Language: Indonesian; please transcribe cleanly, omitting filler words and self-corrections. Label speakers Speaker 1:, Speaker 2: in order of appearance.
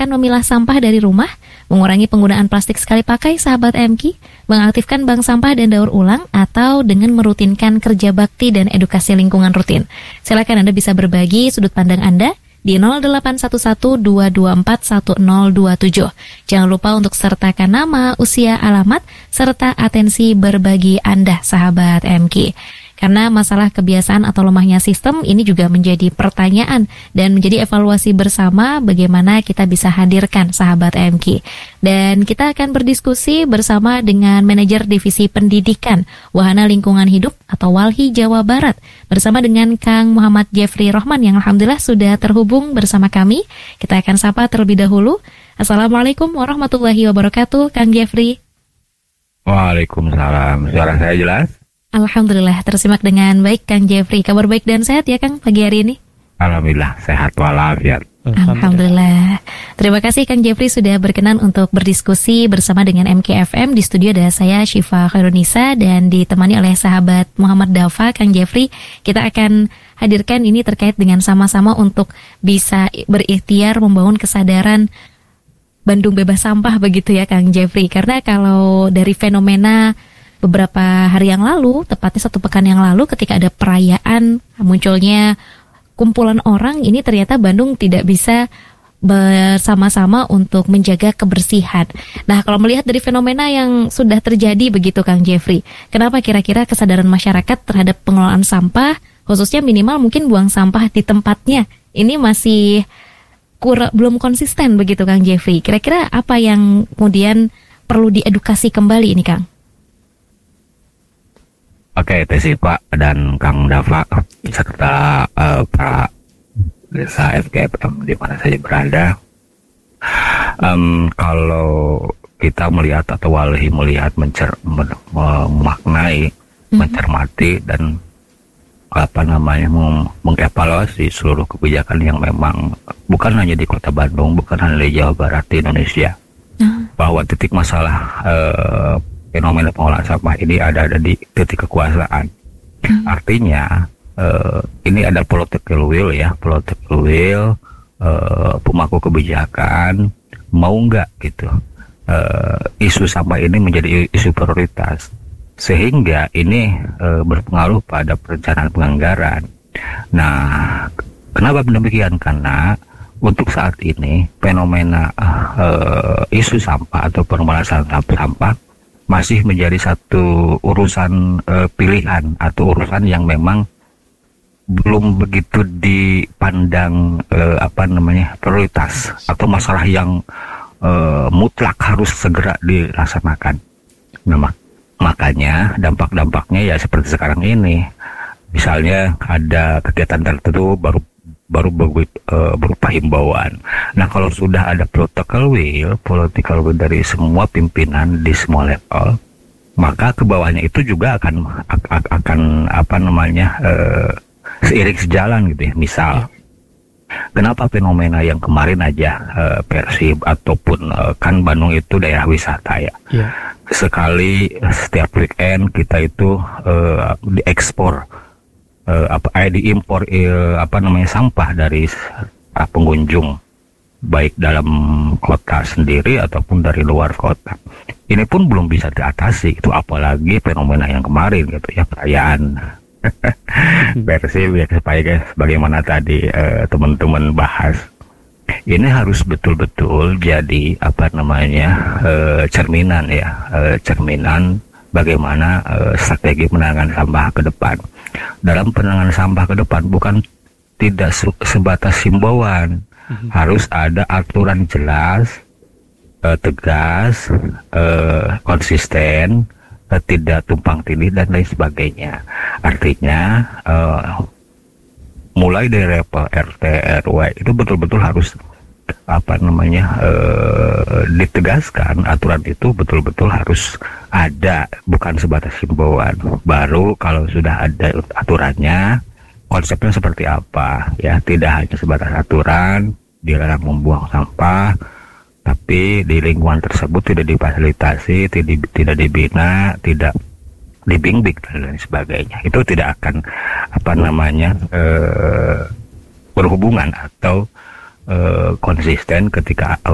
Speaker 1: akan memilah sampah dari rumah, mengurangi penggunaan plastik sekali pakai, sahabat MK, mengaktifkan bank sampah dan daur ulang, atau dengan merutinkan kerja bakti dan edukasi lingkungan rutin. Silakan Anda bisa berbagi sudut pandang Anda di 0811-224-1027. Jangan lupa untuk sertakan nama, usia, alamat, serta atensi berbagi Anda, sahabat MK. Karena masalah kebiasaan atau lemahnya sistem ini juga menjadi pertanyaan dan menjadi evaluasi bersama bagaimana kita bisa hadirkan sahabat MK. Dan kita akan berdiskusi bersama dengan Manajer Divisi Pendidikan Wahana Lingkungan Hidup atau Walhi Jawa Barat bersama dengan Kang Muhammad Jeffrey Rohman yang alhamdulillah sudah terhubung bersama kami. Kita akan sapa terlebih dahulu. Assalamualaikum warahmatullahi wabarakatuh, Kang Jeffrey.
Speaker 2: Waalaikumsalam. Suara saya jelas?
Speaker 1: Alhamdulillah tersimak dengan baik, Kang Jeffrey. Kabar baik dan sehat ya, Kang, pagi hari ini?
Speaker 2: Alhamdulillah sehat walafiat.
Speaker 1: Alhamdulillah. Terima kasih Kang Jeffrey sudah berkenan untuk berdiskusi bersama dengan MKFM. Di studio ada saya Syifa Khairunisa dan ditemani oleh sahabat Muhammad Dafa. Kang Jeffrey, kita akan hadirkan ini terkait dengan sama-sama untuk bisa berikhtiar membangun kesadaran Bandung bebas sampah begitu ya, Kang Jeffrey. Karena kalau dari fenomena beberapa hari yang lalu, tepatnya 1 pekan yang lalu ketika ada perayaan, munculnya kumpulan orang, ini ternyata Bandung tidak bisa bersama-sama untuk menjaga kebersihan. Nah, kalau melihat dari fenomena yang sudah terjadi begitu, Kang Jeffrey, kenapa kira-kira kesadaran masyarakat terhadap pengelolaan sampah, khususnya minimal mungkin buang sampah di tempatnya, ini masih belum konsisten begitu, Kang Jeffrey? Kira-kira apa yang kemudian perlu diedukasi kembali ini, Kang?
Speaker 2: Oke, Tesi Pak dan Kang Dafa serta Pak Desa FKFM di mana saja berada. Kalau kita melihat atau Walhi melihat memaknai, mencermati dan mengevaluasi seluruh kebijakan yang memang bukan hanya di Kota Bandung, bukan hanya di Jawa Barat, di Indonesia, bahwa titik masalah fenomena pengolahan sampah ini ada di titik kekuasaan. Artinya ini ada political will ya, pemangku kebijakan mau nggak gitu isu sampah ini menjadi isu prioritas, sehingga ini berpengaruh pada perencanaan penganggaran. Nah, kenapa demikian? Karena untuk saat ini fenomena isu sampah atau pemerasan sampah masih menjadi satu urusan pilihan atau urusan yang memang belum begitu dipandang prioritas atau masalah yang mutlak harus segera dilaksanakan. Nah, makanya dampak-dampaknya ya seperti sekarang ini. Misalnya ada kegiatan tertentu baru berupa himbauan. Nah, kalau sudah ada political will dari semua pimpinan di semua level, maka ke bawahnya itu juga akan seiring sejalan gitu ya. Misal, kenapa fenomena yang kemarin aja Persib ataupun kan Bandung itu daerah wisata ya. Sekali setiap weekend kita itu diekspor diimpor sampah dari pengunjung, baik dalam kota sendiri ataupun dari luar kota. Ini pun belum bisa diatasi, itu apalagi fenomena yang kemarin gitu ya, perayaan Persib ya, bagaimana tadi teman-teman bahas. Ini harus betul-betul jadi cerminan ya, cerminan bagaimana strategi penanganan sampah ke depan. Dalam penanganan sampah ke depan bukan tidak sebatas himbauan, harus ada aturan jelas, tegas, konsisten, tidak tumpang tindih dan lain sebagainya. Artinya mulai dari level RT RW itu betul-betul harus ditegaskan, aturan itu betul-betul harus ada, bukan sebatas himbauan. Baru kalau sudah ada aturannya, konsepnya seperti apa ya, tidak hanya sebatas aturan dilarang membuang sampah, tapi di lingkungan tersebut tidak difasilitasi, tidak dibina, tidak dibimbing dan lain sebagainya. Itu tidak akan berhubungan atau konsisten ketika